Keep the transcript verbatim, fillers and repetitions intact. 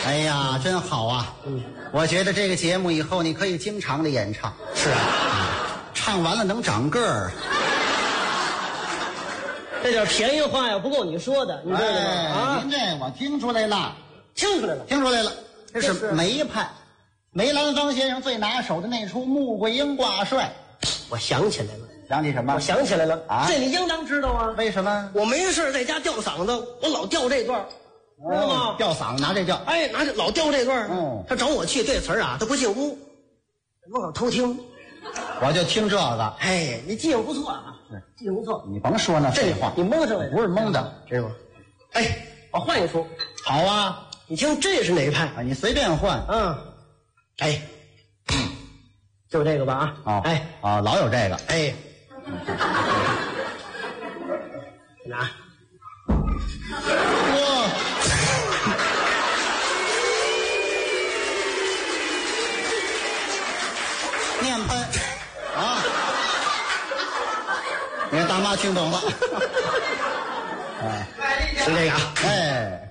哎呀，真好啊！嗯，我觉得这个节目以后你可以经常的演唱。 是啊， 唱完了能长个儿。 这点便宜话呀，不够你说的，你知道吗？ 哎、 啊， 您这我听出来了， 听出来了， 听出来了，这这是是梅派，梅兰芳先生最拿手的那出《穆桂英挂帅》。 我想起来了， 想起什么？ 我想起来了啊， 这你应当知道啊。 为什么？ 我没事在家吊嗓子，我老吊这段，知道吗？ 吊嗓子拿这吊。 哎，拿着老吊这段。 嗯， 他找我去对词儿啊，他不进屋，门口偷听。 我就听这个。 哎，你记性不错啊，记性不错。 你甭说那废话， 你蒙上来的， 不是蒙的， 知道吗？哎，我换一出。 好啊， 你听这是哪一派啊？你随便换。 嗯，哎，就这个吧啊。 哦， 哎啊，老有这个。 哎，拿。 哇！面喷啊！你看大妈听懂了。哎， 听这个啊。 哎。